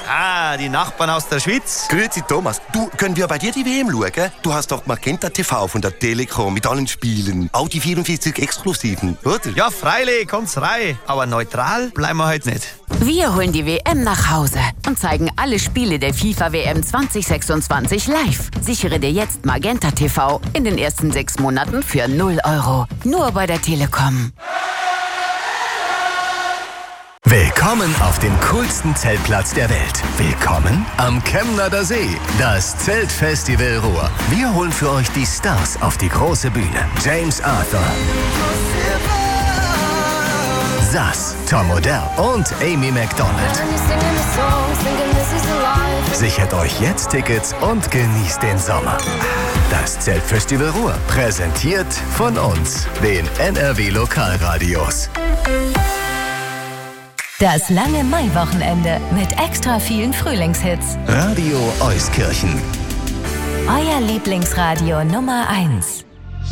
Ah, die Nachbarn aus der Schweiz. Grüezi Thomas, du, können wir bei dir die WM schauen? Du hast doch Magenta TV von der Telekom mit allen Spielen. Auch die 44 Exklusiven, oder? Ja, freilich, kommt's rein. Aber neutral bleiben wir heute nicht. Wir holen die WM nach Hause und zeigen alle Spiele der FIFA-WM 2026 live. Sichere dir jetzt Magenta TV in den ersten 6 Monaten für 0 €. Nur bei der Telekom. Willkommen auf dem coolsten Zeltplatz der Welt. Willkommen am Chemnader See, das Zeltfestival Ruhr. Wir holen für euch die Stars auf die große Bühne. James Arthur, Sass, Tom Odell und Amy Macdonald. Sichert euch jetzt Tickets und genießt den Sommer. Das Zeltfestival Ruhr, präsentiert von uns, den NRW Lokalradios. Das lange Maiwochenende mit extra vielen Frühlingshits. Radio Euskirchen. Euer Lieblingsradio Nummer 1.